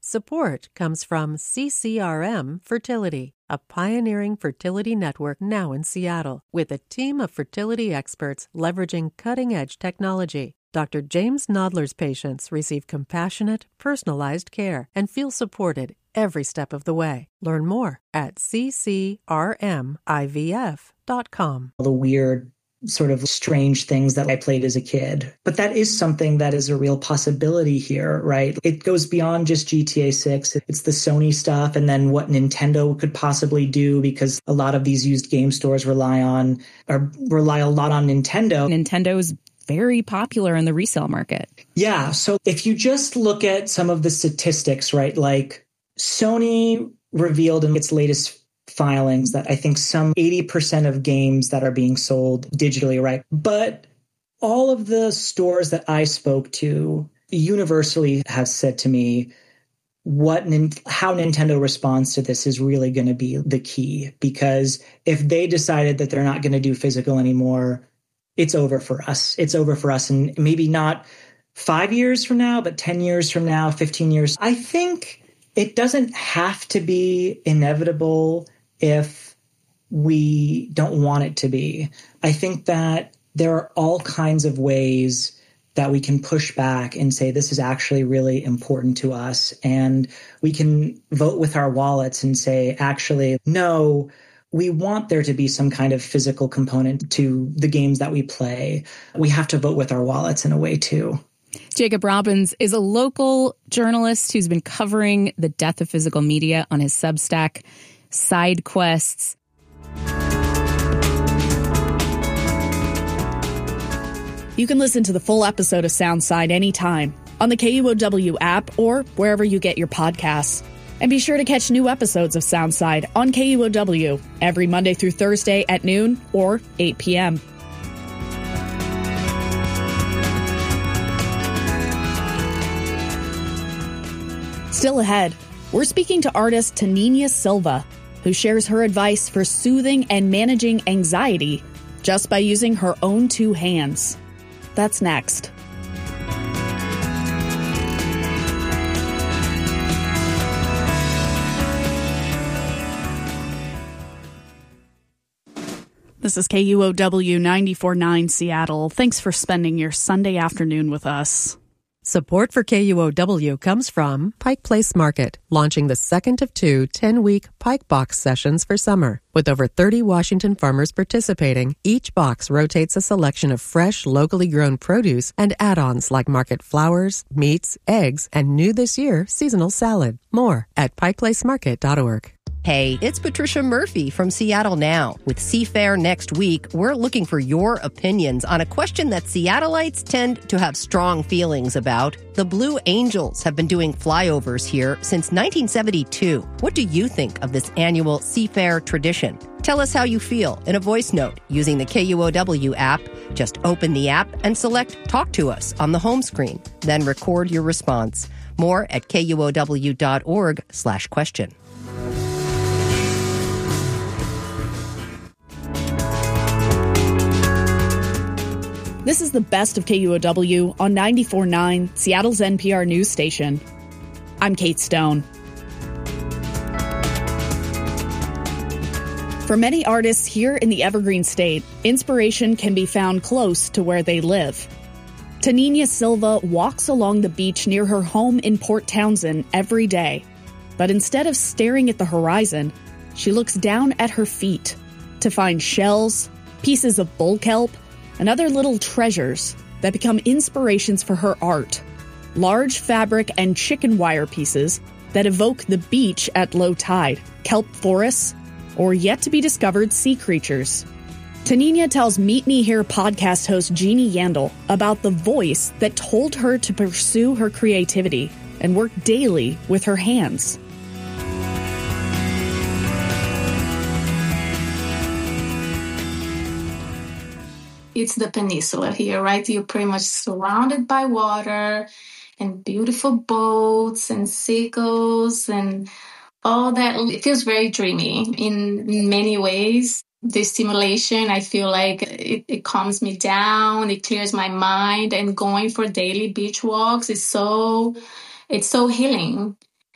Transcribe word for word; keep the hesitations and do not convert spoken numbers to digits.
Support comes from C C R M Fertility, a pioneering fertility network now in Seattle, with a team of fertility experts leveraging cutting-edge technology. Doctor James Nodler's patients receive compassionate, personalized care and feel supported every step of the way. Learn more at c c r m i v f dot com. The weird, sort of strange things that I played as a kid. But that is something that is a real possibility here, right? It goes beyond just G T A six. It's the Sony stuff and then what Nintendo could possibly do, because a lot of these used game stores rely on or rely a lot on Nintendo. Nintendo's very popular in the resale market. Yeah. So if you just look at some of the statistics, right, like Sony revealed in its latest filings that I think some eighty percent of games that are being sold digitally, right? But all of the stores that I spoke to universally have said to me, what how Nintendo responds to this is really going to be the key, because if they decided that they're not going to do physical anymore, it's over for us. It's over for us. And maybe not five years from now, but ten years from now, fifteen years. I think it doesn't have to be inevitable if we don't want it to be. I think that there are all kinds of ways that we can push back and say, this is actually really important to us. And we can vote with our wallets and say, actually, no, we want there to be some kind of physical component to the games that we play. We have to vote with our wallets in a way, too. Jacob Robbins is a local journalist who's been covering the death of physical media on his Substack, Side Quests. You can listen to the full episode of Soundside anytime on the K U O W app or wherever you get your podcasts. And be sure to catch new episodes of Soundside on K U O W every Monday through Thursday at noon or eight p.m. Still ahead, we're speaking to artist Tanina Silva, who shares her advice for soothing and managing anxiety just by using her own two hands. That's next. This is K U O W ninety-four point nine Seattle. Thanks for spending your Sunday afternoon with us. Support for K U O W comes from Pike Place Market, launching the second of two ten-week Pike Box sessions for summer. With over thirty Washington farmers participating, each box rotates a selection of fresh, locally grown produce and add-ons like market flowers, meats, eggs, and new this year, seasonal salad. More at pike place market dot org. Hey, it's Patricia Murphy from Seattle Now. With Seafair next week, we're looking for your opinions on a question that Seattleites tend to have strong feelings about. The Blue Angels have been doing flyovers here since nineteen seventy-two. What do you think of this annual Seafair tradition? Tell us how you feel in a voice note using the K U O W app. Just open the app and select Talk to Us on the home screen. Then record your response. More at K U O W dot org slash question. This is the best of K U O W on ninety-four point nine, Seattle's N P R news station. I'm Kate Stone. For many artists here in the Evergreen State, inspiration can be found close to where they live. Tanina Silva walks along the beach near her home in Port Townsend every day. But instead of staring at the horizon, she looks down at her feet to find shells, pieces of bull kelp, and other little treasures that become inspirations for her art. Large fabric and chicken wire pieces that evoke the beach at low tide, kelp forests, or yet-to-be-discovered sea creatures. Tanina tells Meet Me Here podcast host Jeannie Yandel about the voice that told her to pursue her creativity and work daily with her hands. It's the peninsula here, right? You're pretty much surrounded by water and beautiful boats and seagulls and all that. It feels very dreamy in, in many ways. The stimulation, I feel like it, it calms me down, it clears my mind, and going for daily beach walks is so, it's so healing.